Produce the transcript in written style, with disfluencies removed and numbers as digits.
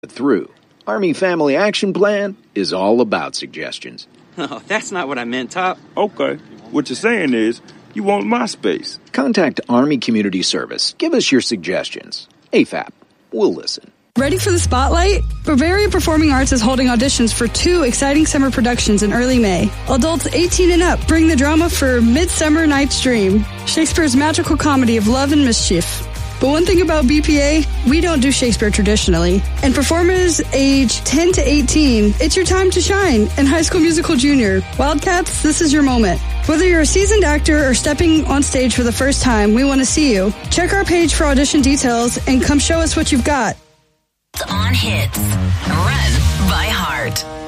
through. Army Family Action Plan is all about suggestions. Oh, that's not what I meant, Top. Okay. What you're saying is, you want my space. Contact Army Community Service. Give us your suggestions. AFAP. We'll listen. Ready for the spotlight? Bavaria Performing Arts is holding auditions for 2 exciting summer productions in early May. Adults 18 and up bring the drama for Midsummer Night's Dream, Shakespeare's magical comedy of love and mischief. But one thing about BPA, we don't do Shakespeare traditionally. And performers age 10 to 18, it's your time to shine. And High School Musical Junior, Wildcats, this is your moment. Whether you're a seasoned actor or stepping on stage for the first time, we want to see you. Check our page for audition details and come show us what you've got. On Hits. Run by Heart.